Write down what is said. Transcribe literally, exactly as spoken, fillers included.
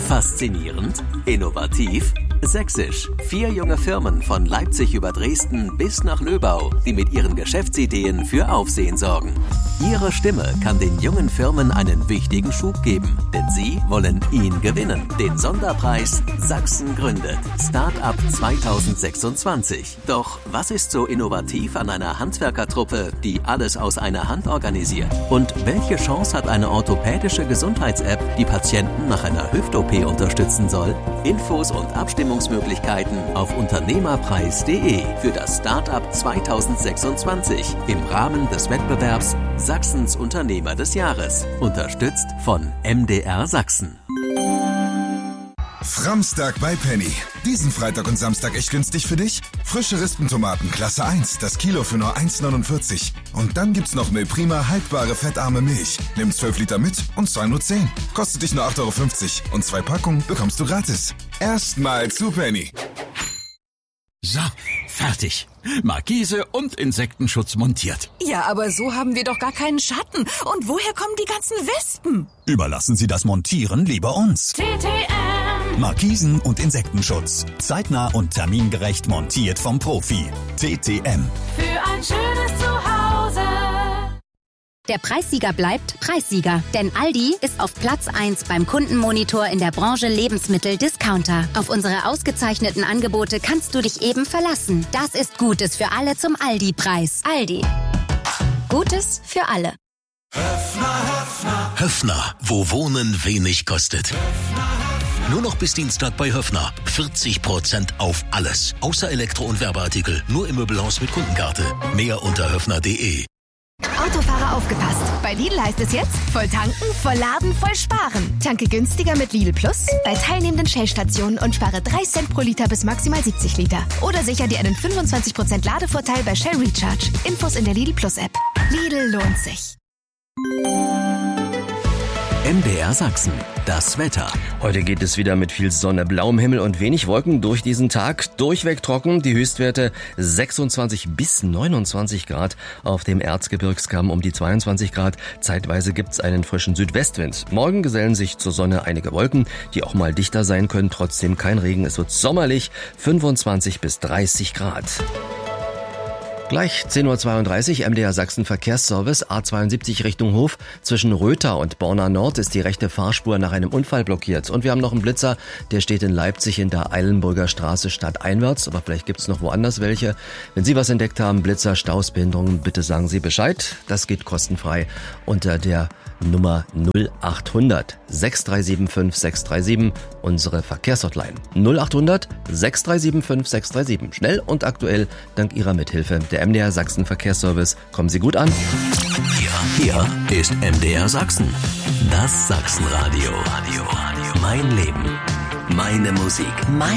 Faszinierend, innovativ, sächsisch. Vier junge Firmen von Leipzig über Dresden bis nach Löbau, die mit ihren Geschäftsideen für Aufsehen sorgen. Ihre Stimme kann den jungen Firmen einen wichtigen Schub geben, denn sie wollen ihn gewinnen. Den Sonderpreis Sachsen gründet. Start-up zwanzig sechsundzwanzig. Doch was ist so innovativ an einer Handwerkertruppe, die alles aus einer Hand organisiert? Und welche Chance hat eine orthopädische Gesundheits-App, die Patienten nach einer Hüft-O P unterstützen soll? Infos und Abstimmungsmöglichkeiten auf unternehmerpreis punkt de für das Start-up zwanzig sechsundzwanzig im Rahmen des Wettbewerbs Sachsens Unternehmer des Jahres. Unterstützt von M D R Sachsen. Framstag bei Penny. Diesen Freitag und Samstag echt günstig für dich? Frische Rispentomaten Klasse eins, das Kilo für nur eins neunundvierzig. Und dann gibt's noch Milprima haltbare fettarme Milch. Nimm zwölf Liter mit und zahl nur zehn. Kostet dich nur acht Euro fünfzig und zwei Packungen bekommst du gratis. Erstmal zu Penny. So, fertig. Markise und Insektenschutz montiert. Ja, aber so haben wir doch gar keinen Schatten. Und woher kommen die ganzen Wespen? Überlassen Sie das Montieren lieber uns. T T M. Markisen und Insektenschutz. Zeitnah und termingerecht montiert vom Profi. T T M. Für ein schönes Zuhause. Der Preissieger bleibt Preissieger, denn Aldi ist auf Platz eins beim Kundenmonitor in der Branche Lebensmittel-Discounter. Auf unsere ausgezeichneten Angebote kannst du dich eben verlassen. Das ist Gutes für alle zum Aldi-Preis. Aldi. Gutes für alle. Höffner, Höffner. Höffner, wo Wohnen wenig kostet. Höffner, Höffner. Nur noch bis Dienstag bei Höffner. vierzig Prozent auf alles. Außer Elektro- und Werbeartikel. Nur im Möbelhaus mit Kundenkarte. Mehr unter höffner punkt de. Autofahrer aufgepasst. Bei Lidl heißt es jetzt, voll tanken, voll laden, voll sparen. Tanke günstiger mit Lidl Plus bei teilnehmenden Shell-Stationen und spare drei Cent pro Liter bis maximal siebzig Liter. Oder sicher dir einen fünfundzwanzig Prozent Ladevorteil bei Shell Recharge. Infos in der Lidl Plus App. Lidl lohnt sich. M D R Sachsen, das Wetter. Heute geht es wieder mit viel Sonne, blauem Himmel und wenig Wolken durch diesen Tag. Durchweg trocken, die Höchstwerte sechsundzwanzig bis neunundzwanzig Grad. Auf dem Erzgebirgskamm um die zweiundzwanzig Grad. Zeitweise gibt's einen frischen Südwestwind. Morgen gesellen sich zur Sonne einige Wolken, die auch mal dichter sein können. Trotzdem kein Regen, es wird sommerlich, fünfundzwanzig bis dreißig Grad. Gleich zehn Uhr zweiunddreißig, M D R Sachsen Verkehrsservice, A zweiundsiebzig Richtung Hof. Zwischen Rötha und Borna Nord ist die rechte Fahrspur nach einem Unfall blockiert. Und wir haben noch einen Blitzer, der steht in Leipzig in der Eilenburger Straße stadteinwärts. Aber vielleicht gibt's noch woanders welche. Wenn Sie was entdeckt haben, Blitzer, Staus, Behinderungen, bitte sagen Sie Bescheid. Das geht kostenfrei unter der Nummer null achthundert sechs drei sieben fünf sechs drei sieben, unsere Verkehrshotline. null achthundert sechs drei sieben fünf sechs drei sieben. Schnell und aktuell dank Ihrer Mithilfe. Der M D R Sachsen Verkehrsservice. Kommen Sie gut an. Hier, hier ist M D R Sachsen. Das Sachsenradio. Mein Leben. Meine Musik. Mein